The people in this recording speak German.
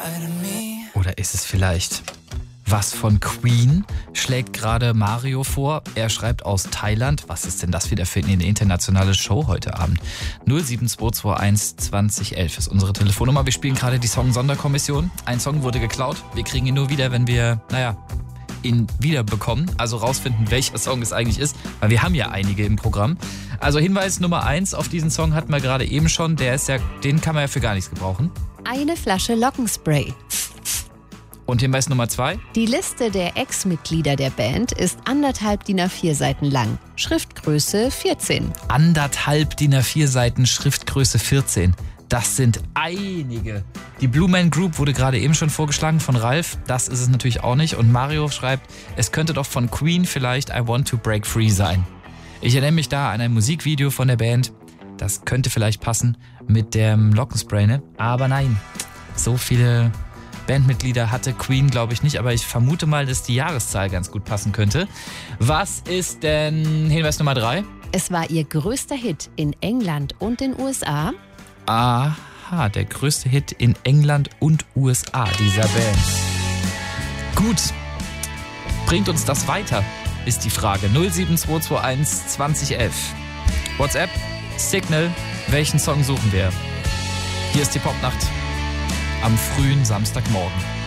Oder ist es vielleicht was von Queen? Schlägt gerade Mario vor. Er schreibt aus Thailand. Was ist denn das wieder für eine internationale Show heute Abend? 07221 2011 ist unsere Telefonnummer. Wir spielen gerade die Song-Sonderkommission. Ein Song wurde geklaut. Wir kriegen ihn nur wieder, wenn wir, ihn wiederbekommen. Also rausfinden, welcher Song es eigentlich ist. Weil wir haben ja einige im Programm. Also Hinweis Nummer 1 auf diesen Song hatten wir gerade eben schon. Den kann man ja für gar nichts gebrauchen. Eine Flasche Lockenspray. Und Hinweis Nummer 2? Die Liste der Ex-Mitglieder der Band ist 1,5 DIN A4 Seiten lang. Schriftgröße 14. 1,5 DIN A4 Seiten, Schriftgröße 14. Das sind einige. Die Blue Man Group wurde gerade eben schon vorgeschlagen von Ralf. Das ist es natürlich auch nicht. Und Mario schreibt, es könnte doch von Queen vielleicht I Want to Break Free sein. Ich erinnere mich da an ein Musikvideo von der Band. Das könnte vielleicht passen mit dem Lockenspray, ne? Aber nein, so viele Bandmitglieder hatte Queen, glaube ich, nicht. Aber ich vermute mal, dass die Jahreszahl ganz gut passen könnte. Was ist denn Hinweis Nummer 3? Es war ihr größter Hit in England und den USA. Aha, der größte Hit in England und USA dieser Band. Gut, bringt uns das weiter, ist die Frage. 07221 2011. WhatsApp, Signal, welchen Song suchen wir? Hier ist die Popnacht am frühen Samstagmorgen.